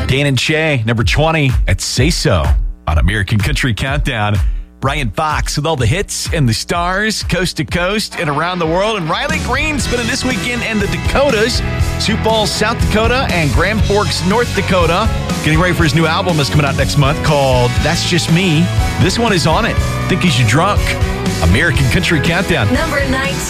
Dan and Shay, number 20 at Say So on American Country Countdown. Brian Fox with all the hits and the stars, coast to coast and around the world. And Riley Green spending this weekend in the Dakotas, Sioux Falls, South Dakota, and Grand Forks, North Dakota. Getting ready for his new album that's coming out next month called That's Just Me. This one is on it. Think He's Drunk. American Country Countdown. Number 19.